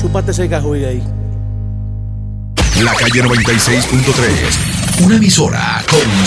chúpate ese gajuy ahí. La calle 96.3, una emisora con